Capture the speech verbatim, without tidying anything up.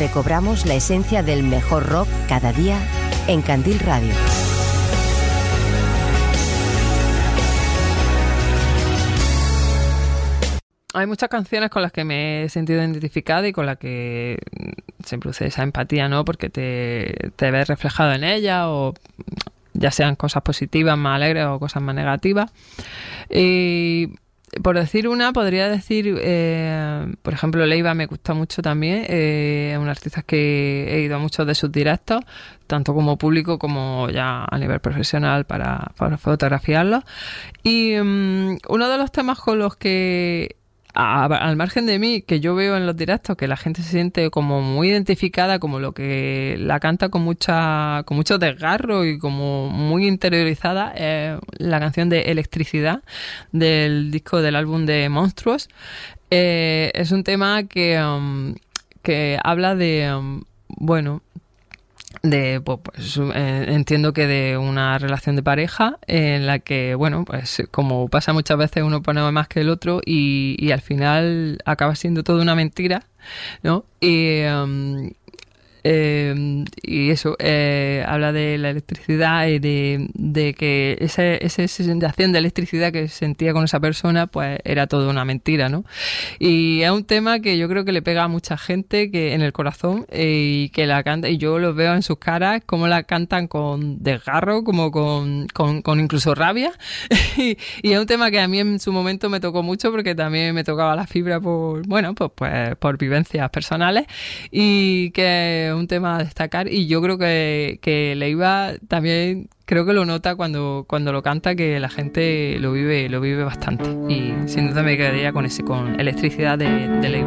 recobramos la esencia del mejor rock cada día en Candil Radio. Hay muchas canciones con las que me he sentido identificada y con las que se produce esa empatía, ¿no? Porque te, te ves reflejado en ellas, o ya sean cosas positivas, más alegres, o cosas más negativas. Y por decir una, podría decir, eh, por ejemplo, Leiva me gusta mucho también. Es eh, un artista que he ido a muchos de sus directos, tanto como público como ya a nivel profesional para, para fotografiarlos. Y um, uno de los temas con los que A, al margen de mí, que yo veo en los directos que la gente se siente como muy identificada, como lo que la canta con mucha con mucho desgarro y como muy interiorizada, es la canción de Electricidad del disco del álbum de Monstruos. Eh, es un tema que, um, que habla de, um, bueno, de pues, pues eh, entiendo que de una relación de pareja en la que, bueno, pues como pasa muchas veces, uno pone más que el otro y, y al final acaba siendo todo una mentira, ¿no? Y um, eh, y eso eh, habla de la electricidad y de, de que esa, esa sensación de electricidad que sentía con esa persona pues era todo una mentira, ¿no? Y es un tema que yo creo que le pega a mucha gente que en el corazón eh, y que la canta, y yo lo veo en sus caras como la cantan con desgarro, como con, con, con incluso rabia. y, y es un tema que a mí en su momento me tocó mucho porque también me tocaba la fibra por, bueno, pues, pues por vivencias personales, y que un tema a destacar. Y yo creo que, que Leiva también creo que lo nota cuando, cuando lo canta, que la gente lo vive, lo vive bastante, y sin duda me quedaría con ese, con Electricidad de, de Leiva.